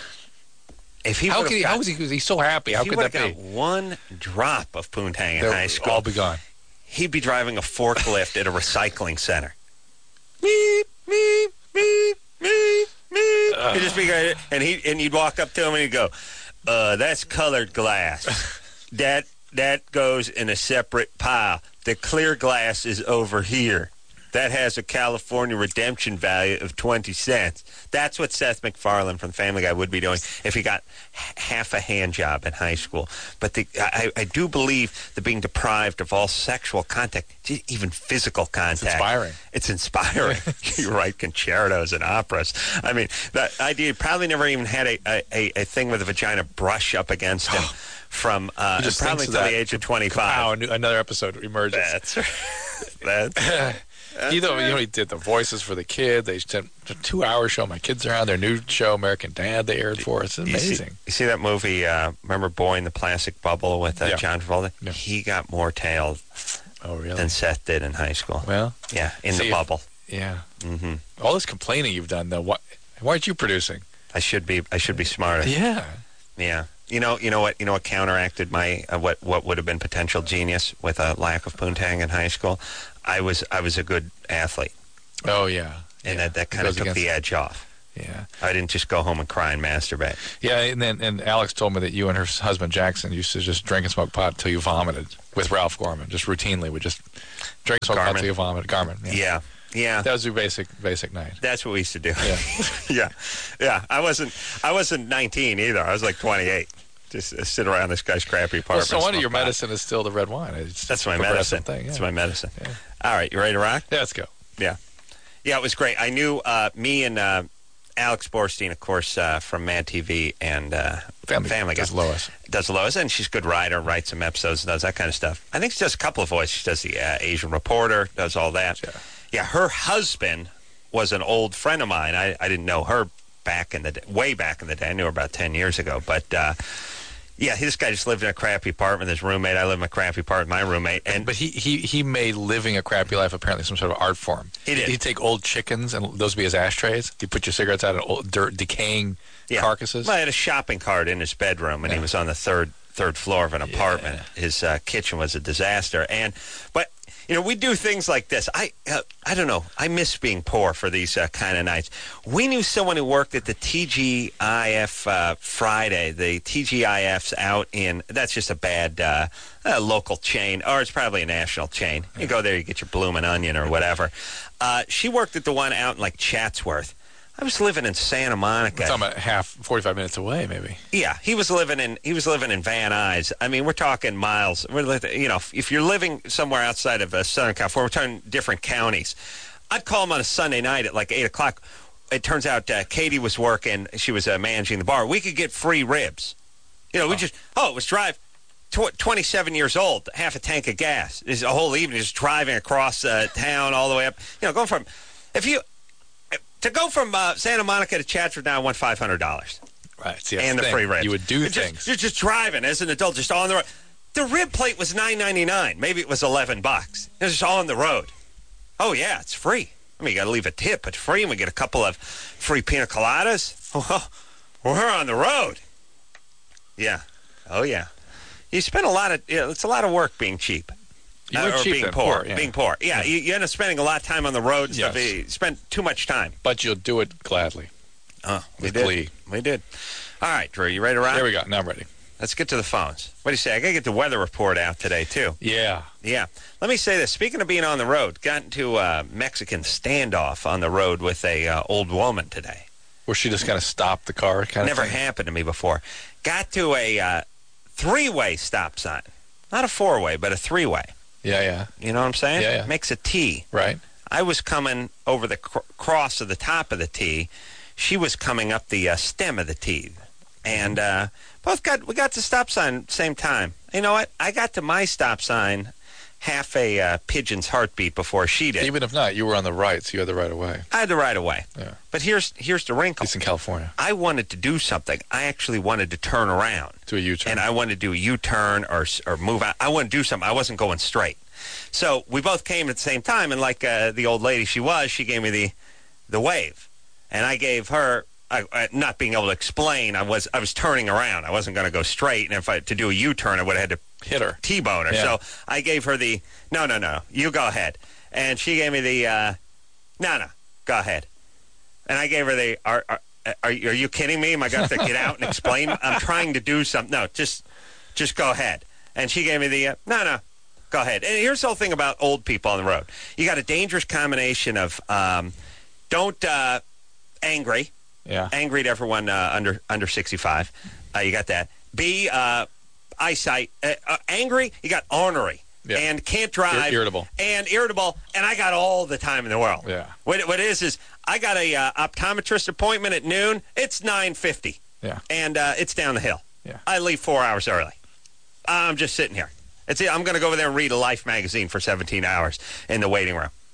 If he how was he so happy? How could that be? He would have got one drop of poontang in high school. All be gone. He'd be driving a forklift at a recycling center. Meep, meep, meep, meep, meep. He'd just be going, and you'd walk up to him and he'd go, "That's colored glass. that goes in a separate pile. The clear glass is over here. That has a California redemption value of 20 cents. That's what Seth MacFarlane from Family Guy would be doing if he got half a hand job in high school. But I do believe that being deprived of all sexual contact, even physical contact, it's inspiring. You write concertos and operas. The idea, probably never even had a thing with a vagina brush up against him from probably until the age of 25. Wow, another episode emerges. That's He did the voices for the kid. They spent a 2-hour show. My kids are on their new show, American Dad. They aired for us. It's amazing. You see that movie? Remember Boy in the Plastic Bubble with John Travolta? Yeah. He got more tail than Seth did in high school. Well, yeah, the bubble. Yeah. Mm-hmm. All this complaining you've done, though. Why aren't you producing? I should be smarter. Yeah. Yeah. You know what counteracted my what would have been potential genius with a lack of poontang in high school? I was a good athlete. Oh yeah. And that kind of took the edge off. Yeah. I didn't just go home and cry and masturbate. Yeah, and Alex told me that you and her husband Jackson used to just drink and smoke pot until you vomited with Ralph Gorman. Just routinely would just drink and smoke pot until you vomited. Garmin. Yeah. Yeah. That was your basic night. That's what we used to do. Yeah. Yeah. I wasn't 19 either. I was like 28. Just sit around this guy's crappy apartment. Well, so one of your medicine is still the red wine. That's my medicine. That's my medicine. Yeah. All right, you ready to rock? Yeah, let's go. Yeah. Yeah, it was great. I knew me and Alex Borstein, of course, from Mad TV and Family Guy. Does Lois, and she's a good writer, writes some episodes, does that kind of stuff. I think she does a couple of voices. She does the Asian Reporter, does all that. Yeah, her husband was an old friend of mine. I didn't know her way back in the day. I knew her about 10 years ago, but... yeah, this guy just lived in a crappy apartment. His roommate, I live in a crappy apartment. My roommate, but he made living a crappy life apparently some sort of art form. He did. He'd take old chickens and those would be his ashtrays. He'd put your cigarettes out of old dirt, decaying carcasses. Well, I had a shopping cart in his bedroom, and he was on the third floor of an apartment. His kitchen was a disaster, but. We do things like this. I don't know. I miss being poor for these kind of nights. We knew someone who worked at the TGIF Friday. The TGIF's out in, that's just a bad local chain, or it's probably a national chain. You go there, you get your bloomin' onion or whatever. She worked at the one out in, like, Chatsworth. I was living in Santa Monica. We're talking about 45 minutes away, maybe. Yeah, he was living in Van Nuys. I mean, we're talking miles. If you're living somewhere outside of Southern California, we're talking different counties. I'd call him on a Sunday night at like 8 o'clock. It turns out Katie was working. She was managing the bar. We could get free ribs. It was drive. 27 years old, half a tank of gas. There's a whole evening just driving across town all the way up. Going from to go from Santa Monica to Chatsworth now, I want $500. Right. See, and the free ribs. You would do things. You're just driving as an adult, just on the road. The rib plate was $9.99. Maybe it was $11. It was just on the road. Oh, yeah, it's free. I mean, you got to leave a tip, but free, and we get a couple of free pina coladas. Oh, we're on the road. Yeah. Oh, yeah. You spend it's a lot of work being cheap. Being poor. Being poor. Yeah, you end up spending a lot of time on the road. Yes. Stuff. You spend too much time. But you'll do it gladly. We did. We did. All right, Drew, you ready to rock? There we go. Now I'm ready. Let's get to the phones. What do you say? I got to get the weather report out today, too. Yeah. Yeah. Let me say this. Speaking of being on the road, got into a Mexican standoff on the road with a old woman today. Where she just kind of stopped the car? Never happened to me before. Got to a three-way stop sign. Not a four-way, but a three-way. Yeah. You know what I'm saying? Yeah. Makes a T. Right. I was coming over the cross of the top of the T. She was coming up the stem of the T. And we got to stop sign at the same time. You know what? I got to my stop sign half a pigeon's heartbeat before she did. Even if not, you were on the right, so you had the right of way. I had the right of way. Yeah. But here's the wrinkle. It's in California. I wanted to do something. I actually wanted to turn around. Do a U-turn. And I wanted to do a U-turn or move out. I wanted to do something. I wasn't going straight. So we both came at the same time, and like the old lady she gave me the wave. And I gave her... not being able to explain, I was turning around. I wasn't going to go straight, and to do a U-turn, I would have had to hit her, T-bone her. Yeah. So I gave her the no, you go ahead, and she gave me the no, go ahead, and I gave her the are you kidding me? Am I going to have to get out and explain? I'm trying to do something. No, just go ahead, and she gave me the no, go ahead. And here's the whole thing about old people on the road. You got a dangerous combination of angry. Yeah. Angry at everyone under 65. You got that. B, eyesight. Angry, you got ornery. Yeah. And can't drive. Irritable. And I got all the time in the world. Yeah. What it is I got a optometrist appointment at noon. It's 9:50. Yeah. And it's down the hill. Yeah. I leave 4 hours early. I'm just sitting here. I'm going to go over there and read a Life magazine for 17 hours in the waiting room.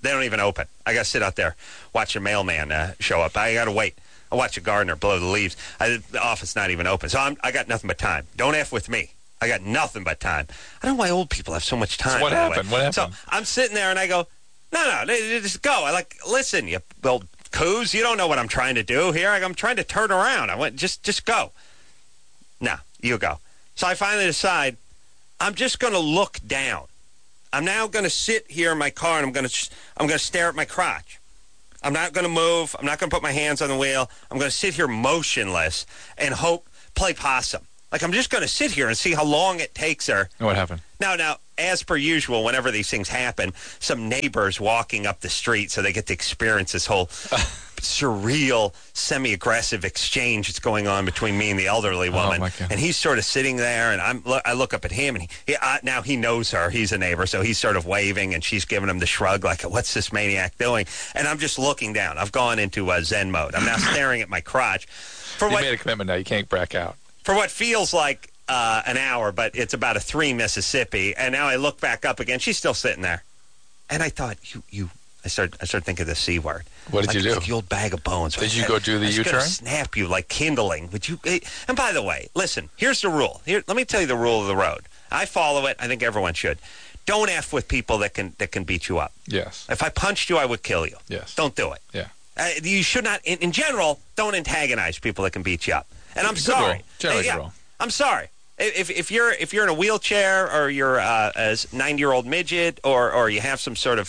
They don't even open. I got to sit out there, watch a mailman show up. I got to wait. I watch a gardener blow the leaves. The office not even open. So I got nothing but time. Don't F with me. I got nothing but time. I don't know why old people have so much time. So what happened? What happened? So I'm sitting there and I go, no, just go. I like, listen, you old coos, you don't know what I'm trying to do here. I'm trying to turn around. I went, just go. No, you go. So I finally decide I'm just going to look down. I'm now going to sit here in my car and I'm going to stare at my crotch. I'm not going to move. I'm not going to put my hands on the wheel. I'm going to sit here motionless and play possum. Like, I'm just going to sit here and see how long it takes her. And what happened? Now, as per usual, whenever these things happen, some neighbors walking up the street so they get to experience this whole surreal, semi-aggressive exchange that's going on between me and the elderly woman. Oh, my God. And he's sort of sitting there, and I look up at him, and now he knows her. He's a neighbor, so he's sort of waving, and she's giving him the shrug, like, what's this maniac doing? And I'm just looking down. I've gone into Zen mode. I'm now staring at my crotch. You made a commitment now. You can't back out. For what feels like an hour, but it's about a 3 Mississippi. And now I look back up again. She's still sitting there. And I thought, I started thinking of the C word. What did you do? Like the old bag of bones. Did you go do the U-turn? Snap you like kindling. Would you? And by the way, listen, here's the rule. Let me tell you the rule of the road. I follow it. I think everyone should. Don't F with people that can beat you up. Yes. If I punched you, I would kill you. Yes. Don't do it. Yeah. You should not, in general, don't antagonize people that can beat you up. And I'm sorry. Generally good rule. I'm sorry. If you're in a wheelchair or you're a 90-year-old midget or you have some sort of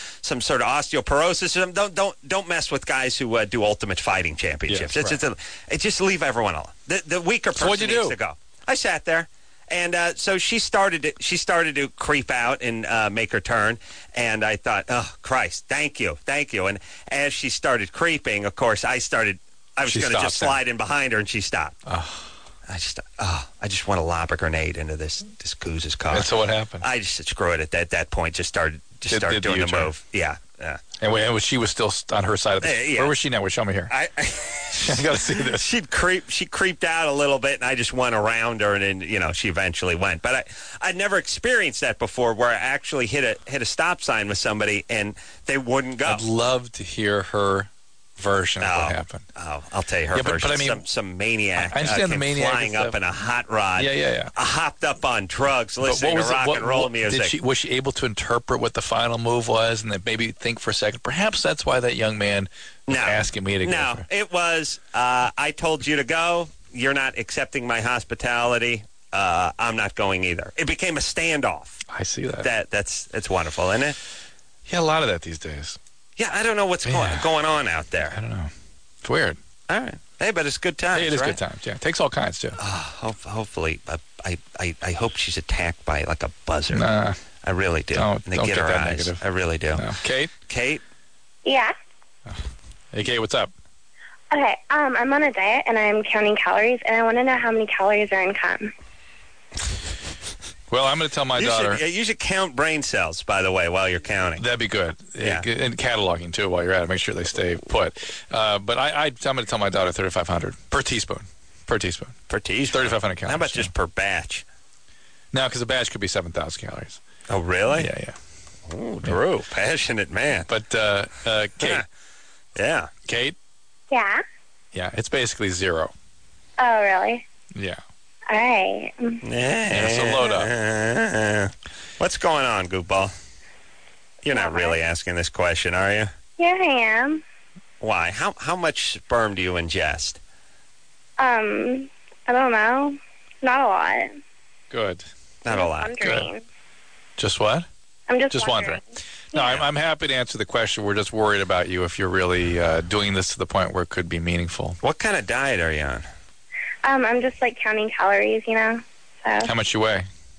osteoporosis, don't mess with guys who do Ultimate Fighting Championships. Yes, It's just leave everyone alone. The weaker person needs to go. I sat there. And so she started to creep out and make her turn. And I thought, oh, Christ, thank you. And as she started creeping, of course, I was going to just slide in behind her, and she stopped. Oh. I just want to lob a grenade into this Goose's car. And so what happened? I just said, screw it at that point. Just started doing the move. Yeah. And she was still on her side of the... Yeah. Where was she now? Show me here. I got to see this. She creeped out a little bit, and I just went around her, and then, she eventually went. But I'd never experienced that before, where I actually hit a stop sign with somebody, and they wouldn't go. I'd love to hear her version of what happened. Oh, I'll tell you her version. But I mean, some maniac. I understand the maniac flying up in a hot rod. Yeah. Hopped up on drugs, listening to rock and roll music. Was she able to interpret what the final move was, and then maybe think for a second? Perhaps that's why that young man was asking me to go. No, it was, I told you to go. You're not accepting my hospitality. I'm not going either. It became a standoff. I see that. That's wonderful, isn't it? Yeah, a lot of that these days. Yeah, I don't know what's going on out there. I don't know. It's weird. All right. Hey, but it's good times, It is right? good times, yeah. It takes all kinds, too. Hopefully. I hope she's attacked by, like, a buzzard. Nah. I really do. Don't get get her that eyes. negative. I really do. No. Kate? Yeah. Hey, Kate, what's up? Okay, I'm on a diet, and I'm counting calories, and I want to know how many calories are in cum. Well, I'm going to tell my daughter. You should count brain cells, by the way, while you're counting. That'd be good. Yeah. And cataloging, too, while you're at it. Make sure they stay put. But I'm going to tell my daughter 3,500 per teaspoon. Per teaspoon. 3,500 calories. How about just per batch? No, because a batch could be 7,000 calories. Oh, really? Yeah. Oh, Drew, passionate man. But, Kate. Yeah. Kate? Yeah. Yeah, it's basically zero. Oh, really? Yeah. All right. Yeah, so load up. What's going on, Goofball? You're not really asking this question, are you? Yeah, I am. Why? How much sperm do you ingest? I don't know. Not a lot. Good. Not a lot. Wondering. Just what? I'm just wondering. No, I'm happy to answer the question. We're just worried about you if you're really doing this to the point where it could be meaningful. What kind of diet are you on? I'm just like counting calories, So. How much you weigh?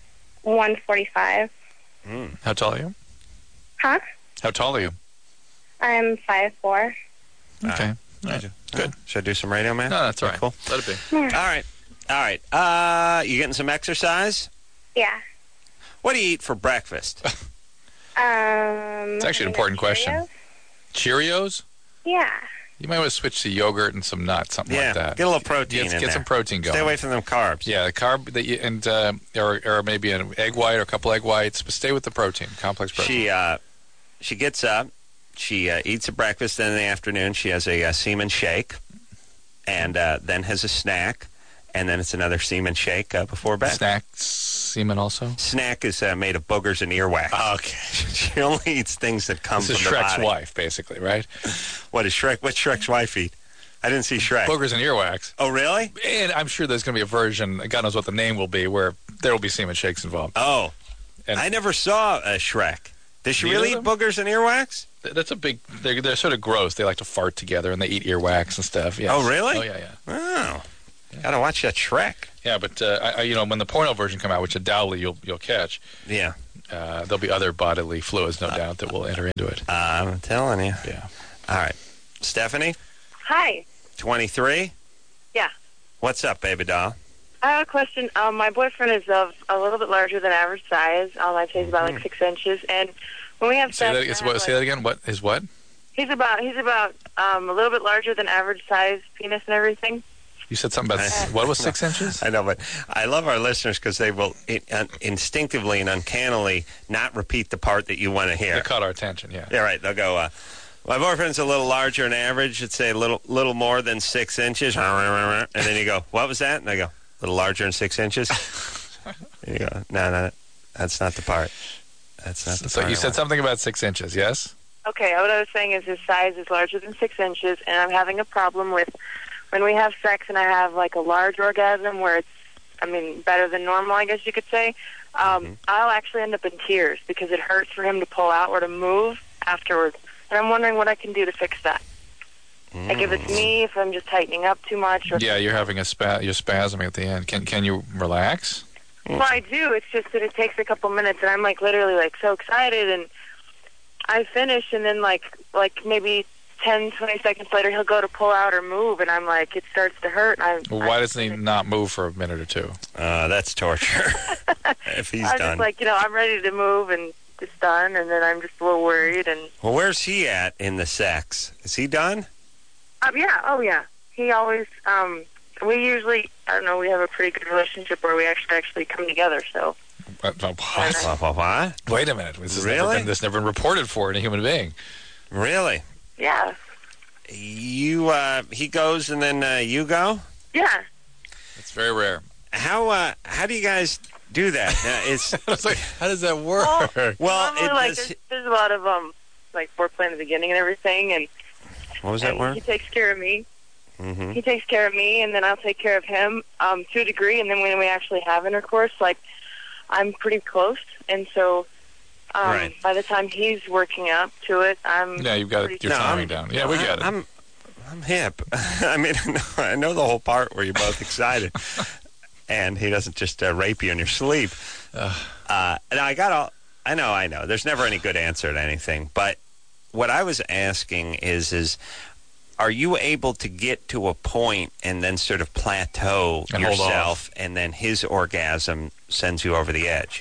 145. How tall are you? Huh? How tall are you? I'm 5'4". Okay. Good. Should I do some radio, man? No, that's all right. Cool. Let it be. Yeah. All right. You getting some exercise? Yeah. What do you eat for breakfast? It's actually an important question. Cheerios? Yeah. You might want to switch to yogurt and some nuts, something like that. Get a little protein in there. Get some protein going. Stay away from them carbs. Yeah, the carb that you, and or maybe an egg white or a couple egg whites, but stay with the protein, complex protein. She gets up, She eats a breakfast, then in the afternoon she has a semen shake, and then has a snack, and then it's another semen shake before bed. Snack semen also? Snack is made of boogers and earwax. Oh, okay. She only eats things that come This from is the Shrek's body. wife, basically, right? What's Shrek's wife eat? I didn't see Shrek. Boogers and earwax. Oh, really? And I'm sure there's going to be a version, God knows what the name will be, where there will be semen shakes involved. Oh. And I never saw Shrek. Does she really eat boogers and earwax? That's a big... They're sort of gross. They like to fart together, and they eat earwax and stuff. Yes. Oh, really? Oh, yeah. Oh. Gotta watch that Shrek. Yeah, but, when the porno version come out, which undoubtedly you'll catch... Yeah. There'll be other bodily fluids, no doubt, that will enter into it. I'm telling you. Yeah. All right. Stephanie? Hi. 23? Yeah. What's up, baby doll? I have a question. My boyfriend is of a little bit larger than average size. I'd say he's about like 6 inches. And when we have Say sex, that again. What is what? He's about a little bit larger than average size penis and everything. You said something about what was 6 inches? I know, but I love our listeners because they will instinctively and uncannily not repeat the part that you want to hear. They caught our attention. Yeah. Yeah, right. They'll go. My boyfriend's a little larger than average. I'd say a little more than 6 inches. And then you go, what was that? And I go, a little larger than 6 inches. And you go, no, that's not the part. That's not the part. So you said something about 6 inches, yes? Okay, what I was saying is his size is larger than 6 inches, and I'm having a problem with when we have sex and I have like a large orgasm where it's, better than normal, I guess you could say. I'll actually end up in tears because it hurts for him to pull out or to move afterwards. And I'm wondering what I can do to fix that. Like if it's me, if I'm just tightening up too much. Or yeah, you're having you're spasming at the end. Can you relax? Well, I do. It's just that it takes a couple minutes, and I'm like literally like so excited, and I finish, and then like maybe 10, 20 seconds later, he'll go to pull out or move, and I'm like, it starts to hurt. And why doesn't he not move for a minute or two? That's torture. If he's I'm done. just like, I'm ready to move, and it's done, and then I'm just a little worried. And well, where's he at in the sex? Is he done? Yeah. Oh, yeah. He always. We usually, I don't know. We have a pretty good relationship where we actually come together. So. What? Wait a minute. This has never been reported for in a human being. Really? Yeah. He goes and then you go? Yeah. It's very rare. How do you guys do that? It's like, how does that work? Well, there's a lot of like foreplay in the beginning and everything, and what was that word? He takes care of me. Mm-hmm. He takes care of me, and then I'll take care of him to a degree. And then when we actually have intercourse, like I'm pretty close, and so right. By the time he's working up to it, you've got your timing down. Yeah, we get it. I'm hip. I know the whole part where you're both excited, and he doesn't just rape you in your sleep. And I know. There's never any good answer to anything, but what I was asking is are you able to get to a point and then sort of plateau and yourself, and then his orgasm sends you over the edge?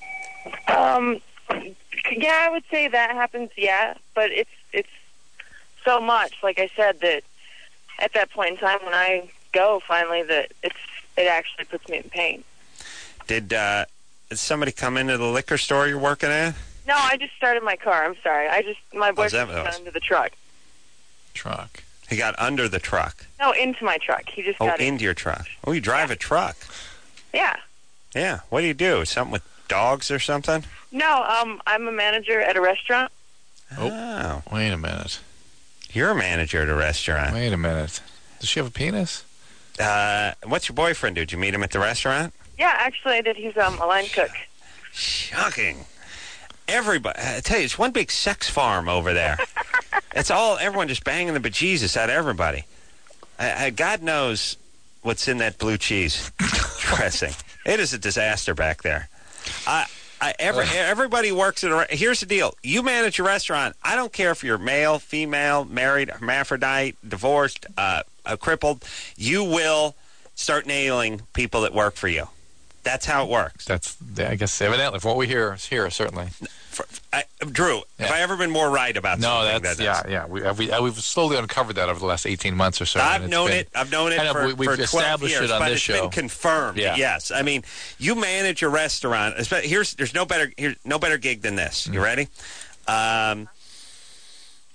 Yeah, I would say that happens. Yeah, but it's so much. Like I said, that at that point in time when I go finally, that it actually puts me in pain. Did somebody come into the liquor store you're working at? No, I just started my car. I'm sorry. My boyfriend got into the truck. He got under the truck? No, into my truck. He just got into your truck. Oh, you drive a truck? Yeah. Yeah. What do you do? Something with dogs or something? No, I'm a manager at a restaurant. Oh. Wait a minute. You're a manager at a restaurant. Wait a minute. Does she have a penis? What's your boyfriend do? Did you meet him at the restaurant? Yeah, actually I did. He's a line cook. Shocking. Everybody, I tell you, it's one big sex farm over there. It's everyone just banging the bejesus out of everybody. God knows what's in that blue cheese dressing. It is a disaster back there. Everybody works at here's the deal. You manage a restaurant. I don't care if you're male, female, married, hermaphrodite, divorced, crippled. You will start nailing people that work for you. That's how it works. That's, I guess, evidently from what we hear here, certainly. Drew, have I ever been more right about something? No, that's we've slowly uncovered that over the last 18 months or so. I've known it for 12 years, on but this it's show. been confirmed. Yeah. Yes, I mean, you manage a restaurant. There's no better gig than this. You ready?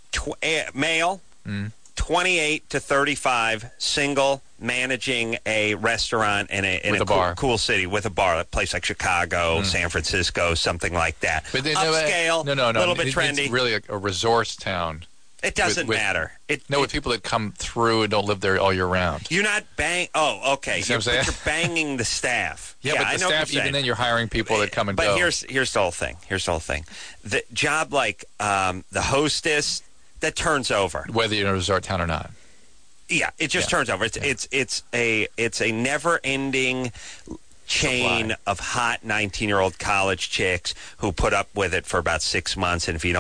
Male, 28 to 35, single, managing a restaurant in a bar. Cool city with a bar, a place like Chicago, San Francisco, something like that. But Upscale, no, a little bit trendy. It's really a resort town. It doesn't matter. With people that come through and don't live there all year round. You're not Oh, okay. You know what I'm saying? You're banging the staff. Yeah, but I the know what staff, you're even saying. then, you're hiring people that come and but go. But here's the whole thing. The job like the hostess, that turns over. Whether you're in a resort town or not. Yeah, it just turns over. It's a never-ending chain of hot 19-year-old college chicks who put up with it for about 6 months, and if you don't